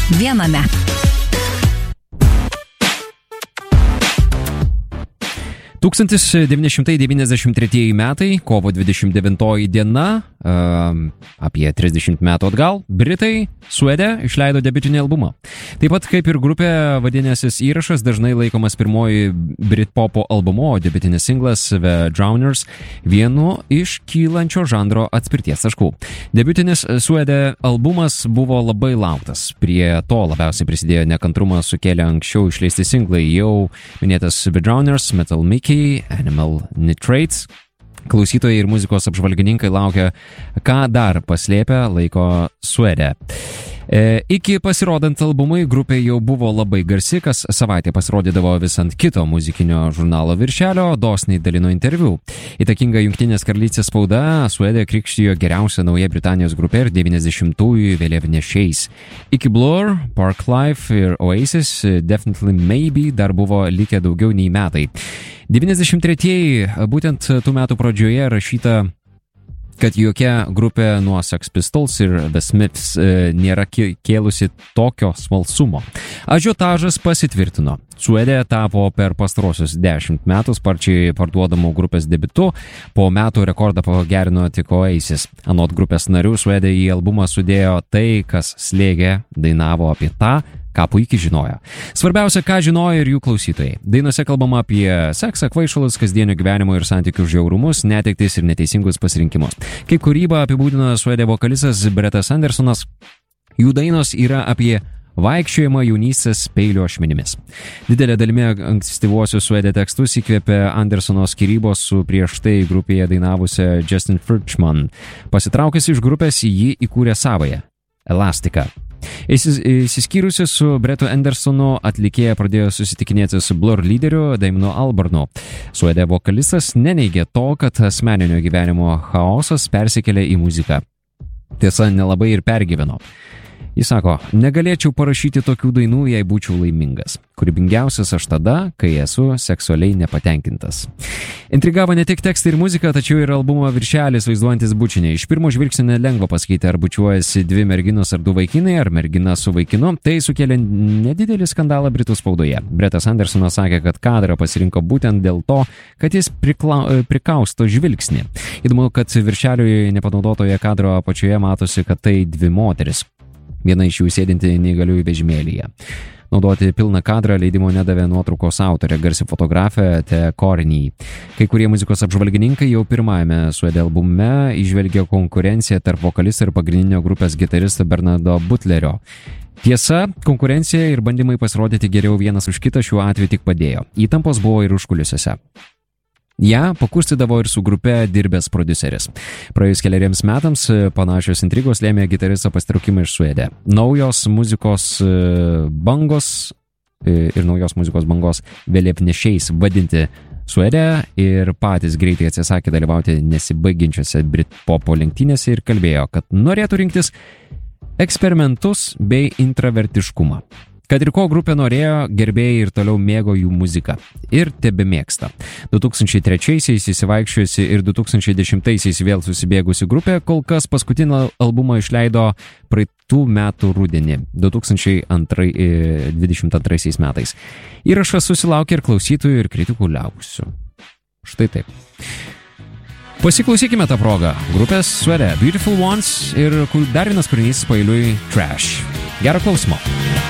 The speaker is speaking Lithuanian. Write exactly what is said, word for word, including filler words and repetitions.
viename. tūkstantis devyni šimtai devyniasdešimt tretieji metai, kovo dvidešimt devintoji diena, uh, apie trisdešimt metų atgal, Britai Suede išleido debiutinį albumą. Taip pat kaip ir grupė vadinęsis įrašas dažnai laikomas pirmoji Britpopo albumu, o debiutinis singlas The Drowners vienu iš kylančio žanro atspirties taškų. Debiutinis Suede albumas buvo labai lauktas. Prie to labiausiai prisidėjo nekantrumas sukėlė anksčiau išleisti singlai, jau minėtas The Drowners, Metal Mickey, Animal Nitrates. Klausytojai ir muzikos apžvalgininkai laukia, ką dar paslėpia laiko Suede. E, iki pasirodant albumui grupė jau buvo labai garsi, kas savaitę pasirodydavo vis ant kito muzikinio žurnalo viršelio, dosniai dalino interviu. Įtakinga Jungtinės karalystės spauda Suede krikštijo geriausia nauja Britanijos grupė ir devyniasdešimtųjų vėliavnešiais. Iki Blur, Parklife ir Oasis, Definitely Maybe dar buvo likę daugiau nei metai. devyniasdešimt tretieji, būtent tų metų pradžioje rašyta, kad jokia grupė nuo Sex Pistols ir The Smiths e, nėra kėlusi tokio smalsumo. Ažiotažas pasitvirtino. Suede tapo per pastarosius dešimt metų sparčiai parduodamų grupės debitu, po metų rekordą pagerino tik Oasis. Anot grupės narių Suede į albumą sudėjo tai, kas slėgė, dainavo apie tą, ką puikiai žinojo. Svarbiausia, ką žinojo ir jų klausytojai. Dainose kalbama apie seksą, kvaišalus, kasdienio gyvenimo ir santykių žiaurumus, netektis ir neteisingus pasirinkimus. Kaip kūrybą apibūdino Suede vokalistas Brettas Andersonas, jų dainos yra apie vaikščiojimą jaunystės peilio ašmenimis. Didelė dalimi ankstyvuosius Suede tekstus įkvėpė Andersono skyrybos su prieš tai grupėje dainavusia Justin Furchman. Pasitraukęs iš grupės, jį įkūrė savąją Elastica. Įsiskyrusi su Brettu Andersonu, atlikėja pradėjo susitikinėti su Blur lyderiu Damonu Albarnu. Suede vokalistas neneigė to, kad asmeninio gyvenimo chaosas persikėlė į muziką. Tiesa, nelabai ir pergyveno. Jis sako, negalėčiau parašyti tokių dainų, jei būčiau laimingas. Kūrybingiausias aš tada, kai esu seksualiai nepatenkintas. Intrigavo ne tik tekstai ir muzika, tačiau ir albumo viršelis vaizduojantis bučiniai. Iš pirmo žvilgsnio nelengva pasakyti, ar bučiuojasi dvi merginos ar du vaikinai, ar mergina su vaikinu. Tai sukėlė nedidelį skandalą Britų spaudoje. Brettas Andersonas sakė, kad kadrą pasirinko būtent dėl to, kad jis prikla... prikausto žvilgsnį. Įdomu, kad viršeliui nepanaudotoje kadro apačioje matosi, kad tai dvi moteris. Viena iš jų sėdinti neįgaliųjų vežimėlyje. Naudoti pilną kadrą leidimo nedavė nuotraukos autorė, garsi fotografė Te Korinį. Kai kurie muzikos apžvalgininkai jau pirmajame Suede albume įžvelgė konkurenciją tarp vokalisto ir pagrindinio grupės gitaristo Bernardo Butlerio. Tiesa, konkurencija ir bandymai pasirodyti geriau vienas už kitą šiuo atveju tik padėjo. Įtampos buvo ir užkulisiuose. Ja pakurstydavo ir su grupe dirbęs prodiuseris. Praėjus keleriems metams panašios intrigos lėmė gitaristo pasitraukimą iš Suede. Naujos muzikos bangos ir naujos muzikos bangos vėliavnešiais vadinti Suede ir patys greitai atsisakė dalyvauti nesibaigiančiose Britpopo lenktynėse ir kalbėjo, kad norėtų rinktis eksperimentus bei intravertiškumą. Kad ir ko grupė norėjo, gerbėjai ir toliau mėgo jų muziką. Ir tebemėgsta. du tūkstančiai trečiaisiais įsivaikščiojusi ir du tūkstančiai dešimtaisiais vėl susibėgusi grupė, kol kas paskutinį albumą išleido praeitų metų rudenį, du tūkstančiai dvidešimt antraisiais metais. Įrašas susilaukė ir klausytojų, ir kritikų liausių. Štai taip. Pasiklausykime tą progą. Grupės Suede, Beautiful Ones ir dar vienas kūrinys paeiliui Trash. Gero klausimo.